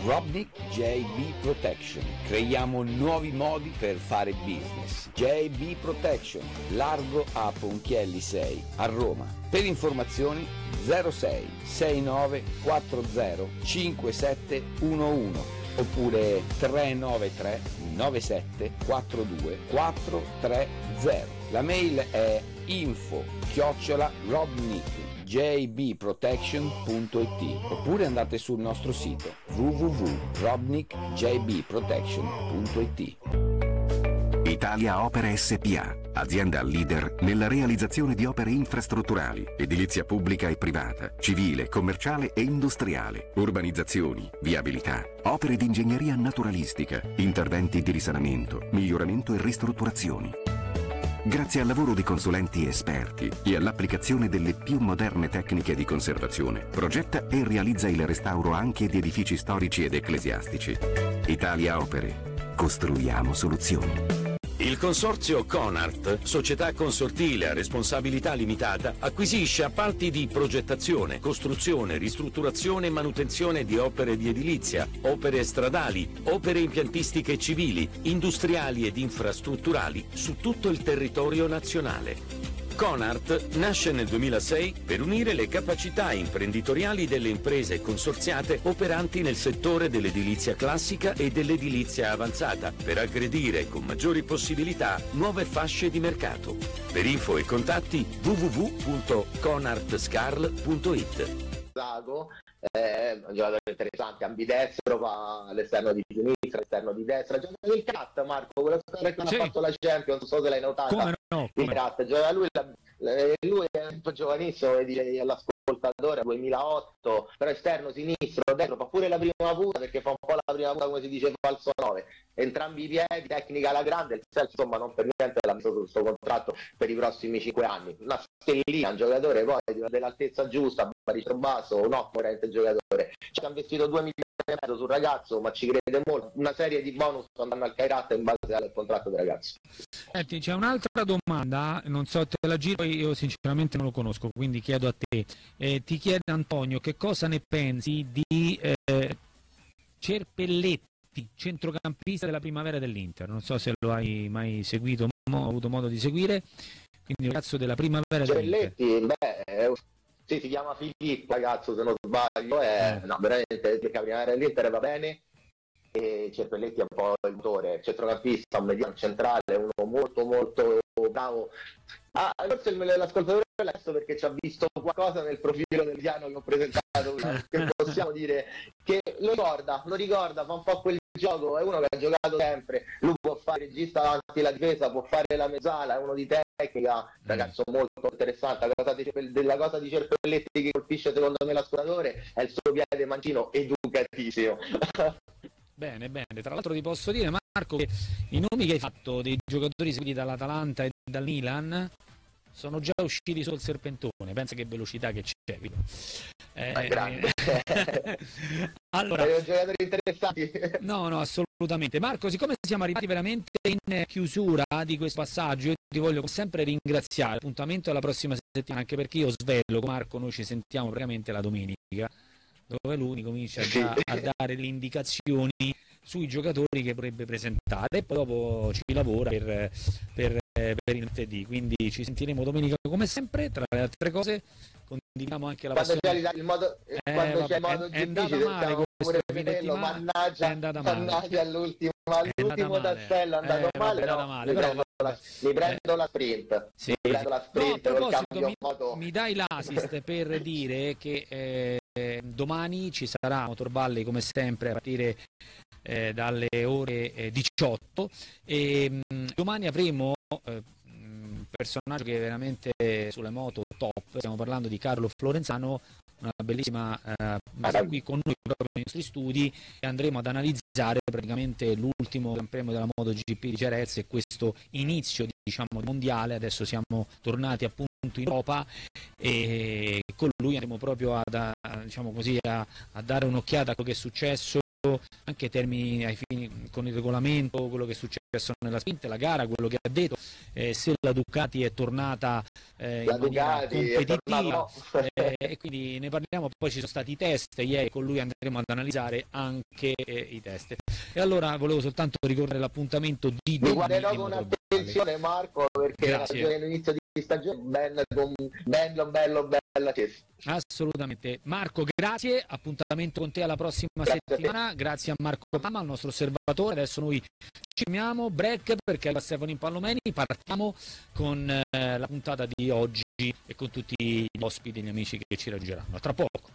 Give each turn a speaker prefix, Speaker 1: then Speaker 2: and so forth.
Speaker 1: Robnik JB Protection. Creiamo nuovi modi per fare business. JB Protection, largo a Ponchielli 6 a Roma. Per informazioni 06 69 40 5711 oppure 393 97 42 430. La mail è info@robnikjbprotection.it oppure andate sul nostro sito www.robnikjbprotection.it.
Speaker 2: Italia Opere SpA, azienda leader nella realizzazione di opere infrastrutturali, edilizia pubblica e privata, civile, commerciale e industriale, urbanizzazioni, viabilità, opere di ingegneria naturalistica, interventi di risanamento, miglioramento e ristrutturazioni. Grazie al lavoro di consulenti esperti e all'applicazione delle più moderne tecniche di conservazione, progetta e realizza il restauro anche di edifici storici ed ecclesiastici. Italia Opere. Costruiamo soluzioni.
Speaker 3: Il consorzio Conart, società consortile a responsabilità limitata, acquisisce appalti di progettazione, costruzione, ristrutturazione e manutenzione di opere di edilizia, opere stradali, opere impiantistiche civili, industriali ed infrastrutturali su tutto il territorio nazionale. Conart nasce nel 2006 per unire le capacità imprenditoriali delle imprese consorziate operanti nel settore dell'edilizia classica e dell'edilizia avanzata, per aggredire con maggiori possibilità nuove fasce di mercato. Per info e contatti www.conartscarl.it.
Speaker 4: Un giocatore interessante, ambidestro, va all'esterno di sinistra, all'esterno di destra, gioca il Cat, Marco, quella squadra che non ha fatto la Champions, non so se l'hai notata.
Speaker 5: Come no?
Speaker 4: Il Cat, gioca lui è un po' giovanissimo, direi all'ascoltatore, 2008, però esterno, sinistro, destro, fa pure la prima punta perché fa un po' la prima punta come si dice falso 9, entrambi i piedi, tecnica alla grande, il Celso insomma non per niente l'ha messo su questo contratto per i prossimi 5 anni, una stellina, un giocatore poi dell'altezza giusta, baritro basso, un ottimo veramente giocatore, ci hanno investito 2 milioni e mezzo sul ragazzo, ma ci crede molto, una serie di bonus andranno al Kairat in base al contratto del ragazzo.
Speaker 5: Senti, c'è un'altra domanda, non so, te la giro, io sinceramente non lo conosco, quindi chiedo a te. Ti chiede Antonio che cosa ne pensi di Cerpelletti, centrocampista della primavera dell'Inter, non so se lo hai mai seguito, ho avuto modo di seguire, quindi il ragazzo della primavera dell'Inter.
Speaker 4: Cerpelletti, sì, si chiama Filippo, ragazzo, se non sbaglio, no, veramente, perché la primavera dell'Inter va bene, e Cerpelletti è un po' il motore, centrocampista, un mediano centrale, uno molto molto bravo. Forse l'ascoltatore l'ha visto perché ci ha visto qualcosa nel profilo del piano che ho presentato, che possiamo dire che lo ricorda, fa un po' quel gioco, è uno che ha giocato sempre, lui può fare il regista davanti alla difesa, può fare la mezzala, è uno di tecnica, ragazzo molto interessante. La cosa di Cerpelletti che colpisce secondo me l'ascoltatore è il suo piede mancino educatissimo.
Speaker 5: Bene, tra l'altro ti posso dire, Marco, che i nomi che hai fatto dei giocatori seguiti dall'Atalanta e dal Milan sono già usciti sul serpentone, pensa che velocità che c'è.
Speaker 4: Grande.
Speaker 5: Allora,
Speaker 4: giocatori interessanti.
Speaker 5: No, assolutamente. Marco, siccome siamo arrivati veramente in chiusura di questo passaggio, io ti voglio come sempre ringraziare. L'appuntamento è la prossima settimana, anche perché io svelo con Marco, noi ci sentiamo praticamente la domenica, dove lui comincia a dare le indicazioni sui giocatori che vorrebbe presentare e poi dopo ci lavora per il martedì, quindi ci sentiremo domenica come sempre. Tra le altre cose condividiamo anche la passione.
Speaker 4: Quando c'è il modo difficile, pure vederlo, mannaggia all'ultimo tassello, è andato male, mi prendo la sprint. Col cambio moto.
Speaker 5: Mi dai l'assist per dire che domani ci sarà Motorballe come sempre a partire dalle ore 18 e domani avremo un personaggio che è veramente sulle moto top, stiamo parlando di Carlo Florenzano, una bellissima qui con noi proprio nei nostri studi, e andremo ad analizzare praticamente l'ultimo Gran Premio della MotoGP di Jerez e questo inizio diciamo mondiale. Adesso siamo tornati appunto in Europa e con lui andremo proprio a dare un'occhiata a quello che è successo anche ai termini, ai fini con il regolamento, quello che è successo successo nella sprint, la gara, quello che ha detto, se la Ducati è tornata in maniera competitiva, e quindi ne parliamo. Poi ci sono stati i test ieri, con lui andremo ad analizzare anche i test. E allora volevo soltanto ricordare l'appuntamento di domani.
Speaker 4: Mi guarderò con attenzione, Marco, perché all'inizio di stagione bello acceso.
Speaker 5: Assolutamente. Marco, grazie, appuntamento con te alla prossima settimana. Grazie a Marco Palma, il nostro osservatore. Adesso noi ci fermiamo, break, perché arriva Stefano Impallomeni. Partiamo con la puntata di oggi e con tutti gli ospiti e gli amici che ci raggiungeranno. Tra poco.